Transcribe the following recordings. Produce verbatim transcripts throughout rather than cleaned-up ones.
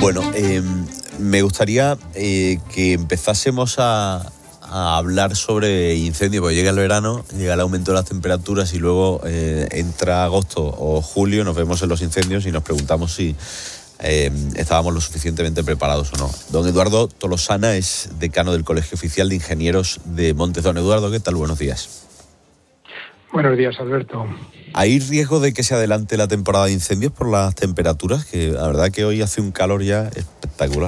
Bueno, eh, me gustaría eh, que empezásemos a, a hablar sobre incendios, porque llega el verano, llega el aumento de las temperaturas y luego eh, entra agosto o julio, nos vemos en los incendios y nos preguntamos si eh, estábamos lo suficientemente preparados o no. Don Eduardo Tolosana es decano del Colegio Oficial de Ingenieros de Montes. Don Eduardo, ¿qué tal? Buenos días. Buenos días, Alberto. ¿Hay riesgo de que se adelante la temporada de incendios por las temperaturas? Que la verdad que hoy hace un calor ya espectacular.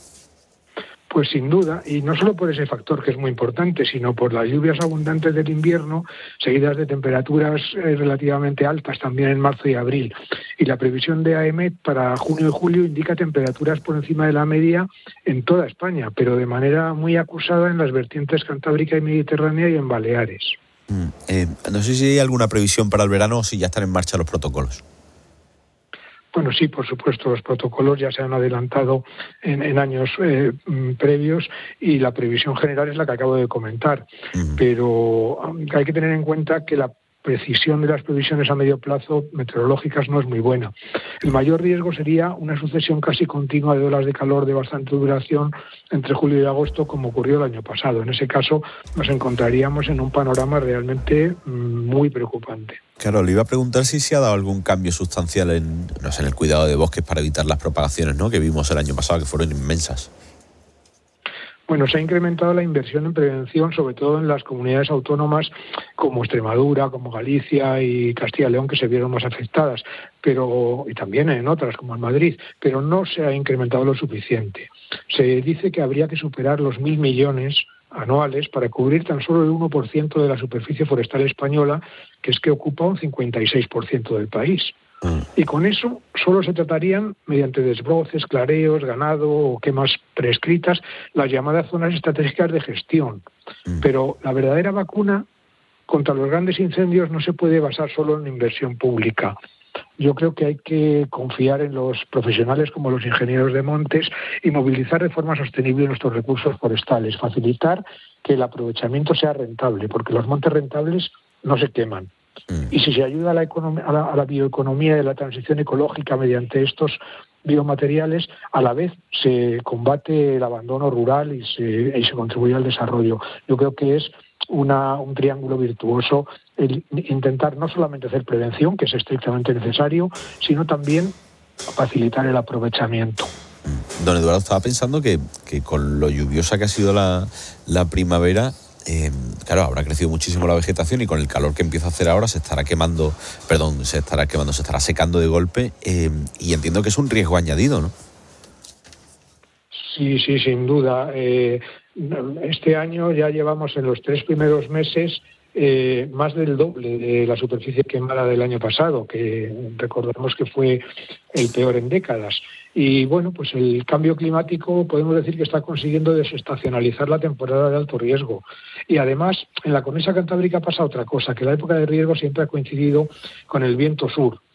Pues sin duda, y no solo por ese factor que es muy importante, sino por las lluvias abundantes del invierno, seguidas de temperaturas eh, relativamente altas también en marzo y abril. Y la previsión de AEMET para junio y julio indica temperaturas por encima de la media en toda España, pero de manera muy acusada en las vertientes cantábrica y mediterránea y en Baleares. Mm, eh, no sé si hay alguna previsión para el verano o si ya están en marcha los protocolos. Bueno, sí, por supuesto, los protocolos ya se han adelantado en, en años eh, previos y la previsión general es la que acabo de comentar. Uh-huh. Pero hay que tener en cuenta que la precisión de las previsiones a medio plazo meteorológicas no es muy buena. El mayor riesgo sería una sucesión casi continua de olas de calor de bastante duración entre julio y agosto, como ocurrió el año pasado. En ese caso nos encontraríamos en un panorama realmente muy preocupante. Claro, le iba a preguntar si se ha dado algún cambio sustancial en, no sé, en el cuidado de bosques para evitar las propagaciones, ¿no?, que vimos el año pasado, que fueron inmensas. Bueno, se ha incrementado la inversión en prevención, sobre todo en las comunidades autónomas como Extremadura, como Galicia y Castilla y León, que se vieron más afectadas, pero y también en otras, como en Madrid, pero no se ha incrementado lo suficiente. Se dice que habría que superar los mil millones anuales para cubrir tan solo el uno por ciento de la superficie forestal española, que es que ocupa un cincuenta y seis por ciento del país. Y con eso solo se tratarían, mediante desbroces, clareos, ganado o quemas prescritas, las llamadas zonas estratégicas de gestión. Mm. Pero la verdadera vacuna contra los grandes incendios no se puede basar solo en inversión pública. Yo creo que hay que confiar en los profesionales como los ingenieros de montes y movilizar de forma sostenible nuestros recursos forestales, facilitar que el aprovechamiento sea rentable, porque los montes rentables no se queman. Y si se ayuda a la, economía, a, la, a la bioeconomía y a la transición ecológica mediante estos biomateriales, a la vez se combate el abandono rural y se, y se contribuye al desarrollo. Yo creo que es una, un triángulo virtuoso el intentar no solamente hacer prevención, que es estrictamente necesario, sino también facilitar el aprovechamiento. Don Eduardo, estaba pensando que, que con lo lluviosa que ha sido la, la primavera, Eh, claro, habrá crecido muchísimo la vegetación y con el calor que empieza a hacer ahora se estará quemando, perdón, se estará quemando, se estará secando de golpe eh, y entiendo que es un riesgo añadido, ¿no? Sí, sí, sin duda. Eh, este año ya llevamos en los tres primeros meses eh, más del doble de la superficie quemada del año pasado, que recordemos que fue el peor en décadas. Y bueno, pues el cambio climático podemos decir que está consiguiendo desestacionalizar la temporada de alto riesgo. Y además, en la cornisa cantábrica pasa otra cosa, que la época de riesgo siempre ha coincidido con el viento sur.